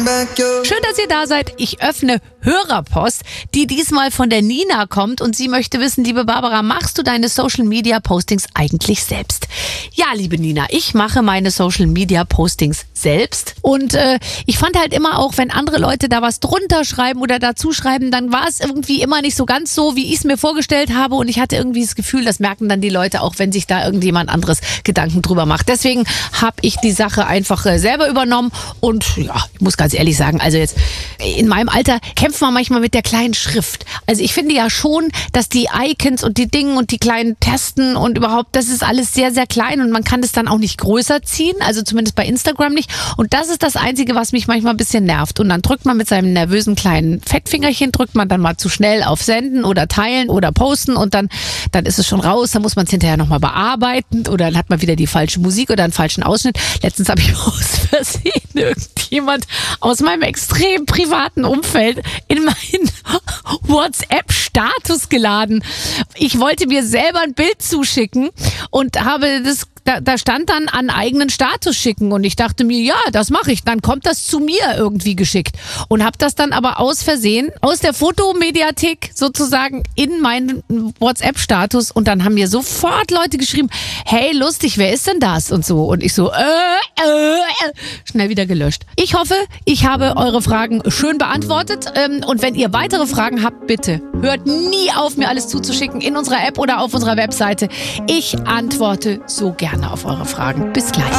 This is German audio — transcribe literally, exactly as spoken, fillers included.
Schön, dass ihr da seid. Ich öffne Hörerpost, die diesmal von der Nina kommt und sie möchte wissen, liebe Barbara, machst du deine Social-Media-Postings eigentlich selbst? Ja, liebe Nina, ich mache meine Social-Media-Postings selbst und äh, ich fand halt immer auch, wenn andere Leute da was drunter schreiben oder dazu schreiben, dann war es irgendwie immer nicht so ganz so, wie ich es mir vorgestellt habe und ich hatte irgendwie das Gefühl, das merken dann die Leute auch, wenn sich da irgendjemand anderes Gedanken drüber macht. Deswegen habe ich die Sache einfach äh, selber übernommen und ja, ich muss ganz ehrlich sagen, also jetzt in meinem Alter kämpft man manchmal mit der kleinen Schrift. Also ich finde ja schon, dass die Icons und die Dinge und die kleinen Tasten und überhaupt, das ist alles sehr, sehr klein und man kann das dann auch nicht größer ziehen, also zumindest bei Instagram nicht. Und das ist das Einzige, was mich manchmal ein bisschen nervt. Und dann drückt man mit seinem nervösen kleinen Fettfingerchen, drückt man dann mal zu schnell auf Senden oder Teilen oder Posten und dann, dann ist es schon raus, dann muss man es hinterher nochmal bearbeiten oder dann hat man wieder die falsche Musik oder einen falschen Ausschnitt. Letztens habe ich aus Versehen irgendjemand aus meinem extrem privaten Umfeld in meinen WhatsApp-Status geladen. Ich wollte mir selber ein Bild zuschicken und habe das Da, da stand dann an eigenen Status schicken und ich dachte mir, ja, das mache ich. Dann kommt das zu mir irgendwie geschickt und habe das dann aber aus Versehen aus der Fotomediathek sozusagen in meinen WhatsApp-Status und dann haben mir sofort Leute geschrieben, hey, lustig, wer ist denn das? Und so. Und ich so, äh, äh, äh, schnell wieder gelöscht. Ich hoffe, ich habe eure Fragen schön beantwortet ähm, und wenn ihr weitere Fragen habt, bitte hört nie auf, mir alles zuzuschicken in unserer App oder auf unserer Webseite. Ich antworte so gerne auf eure Fragen. Bis gleich.